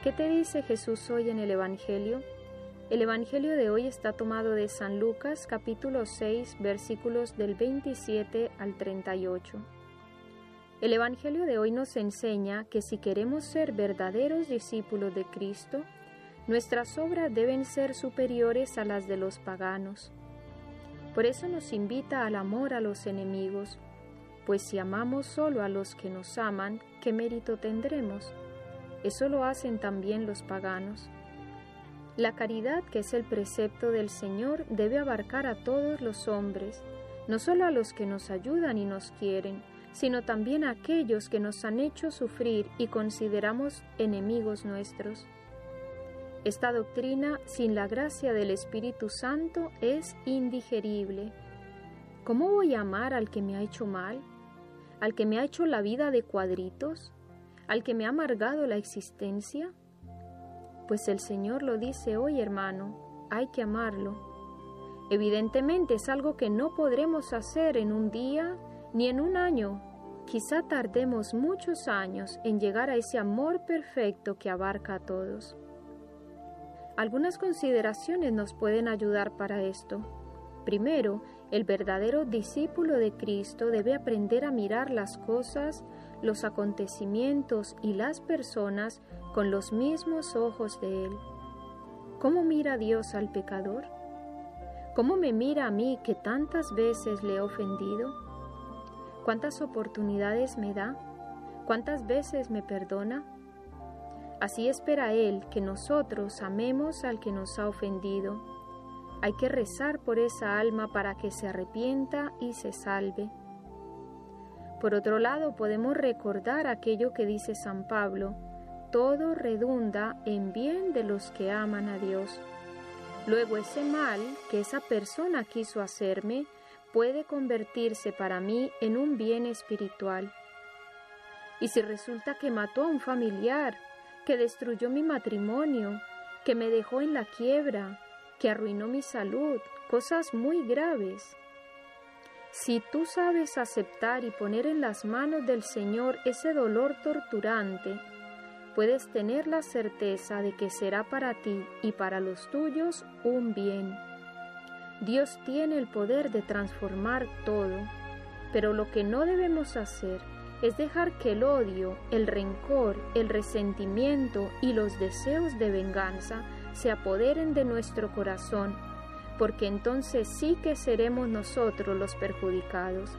¿Qué te dice Jesús hoy en el Evangelio? El Evangelio de hoy está tomado de San Lucas, capítulo 6, versículos del 27 al 38. El Evangelio de hoy nos enseña que si queremos ser verdaderos discípulos de Cristo, nuestras obras deben ser superiores a las de los paganos. Por eso nos invita al amor a los enemigos, pues si amamos solo a los que nos aman, ¿qué mérito tendremos? Eso lo hacen también los paganos. La caridad, que es el precepto del Señor, debe abarcar a todos los hombres, no solo a los que nos ayudan y nos quieren, sino también a aquellos que nos han hecho sufrir y consideramos enemigos nuestros. Esta doctrina, sin la gracia del Espíritu Santo, es indigerible. ¿Cómo voy a amar al que me ha hecho mal? ¿Al que me ha hecho la vida de cuadritos? ¿Al que me ha amargado la existencia? Pues el Señor lo dice hoy, hermano, hay que amarlo. Evidentemente es algo que no podremos hacer en un día ni en un año. Quizá tardemos muchos años en llegar a ese amor perfecto que abarca a todos. Algunas consideraciones nos pueden ayudar para esto. Primero, el verdadero discípulo de Cristo debe aprender a mirar las cosas, los acontecimientos y las personas con los mismos ojos de Él. ¿Cómo mira Dios al pecador? ¿Cómo me mira a mí que tantas veces le he ofendido? ¿Cuántas oportunidades me da? ¿Cuántas veces me perdona? Así espera Él que nosotros amemos al que nos ha ofendido. Hay que rezar por esa alma para que se arrepienta y se salve. Por otro lado, podemos recordar aquello que dice San Pablo: todo redunda en bien de los que aman a Dios. Luego ese mal que esa persona quiso hacerme puede convertirse para mí en un bien espiritual. Y si resulta que mató a un familiar, que destruyó mi matrimonio, que me dejó en la quiebra, que arruinó mi salud, cosas muy graves. Si tú sabes aceptar y poner en las manos del Señor ese dolor torturante, puedes tener la certeza de que será para ti y para los tuyos un bien. Dios tiene el poder de transformar todo, pero lo que no debemos hacer es dejar que el odio, el rencor, el resentimiento y los deseos de venganza se apoderen de nuestro corazón, porque entonces sí que seremos nosotros los perjudicados.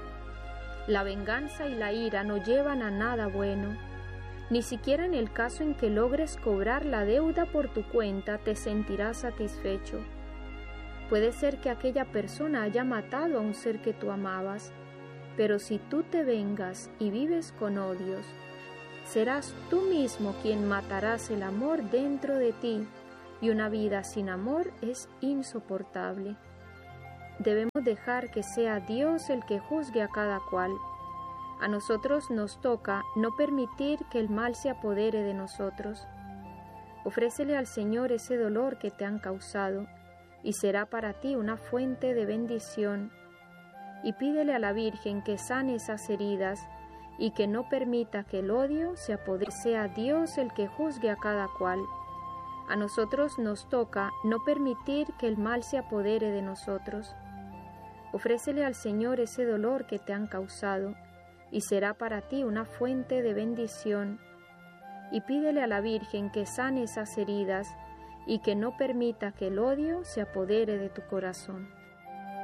La venganza y la ira no llevan a nada bueno. Ni siquiera en el caso en que logres cobrar la deuda por tu cuenta te sentirás satisfecho. Puede ser que aquella persona haya matado a un ser que tú amabas, pero si tú te vengas y vives con odios, serás tú mismo quien matarás el amor dentro de ti, y una vida sin amor es insoportable. Debemos dejar que sea Dios el que juzgue a cada cual. A nosotros nos toca no permitir que el mal se apodere de nosotros. Ofrécele al Señor ese dolor que te han causado, y será para ti una fuente de bendición. Y pídele a la Virgen que sane esas heridas y que no permita que el odio se apodere. Sea Dios el que juzgue a cada cual. A nosotros nos toca no permitir que el mal se apodere de nosotros. Ofrécele al Señor ese dolor que te han causado, y será para ti una fuente de bendición. Y pídele a la Virgen que sane esas heridas y que no permita que el odio se apodere de tu corazón.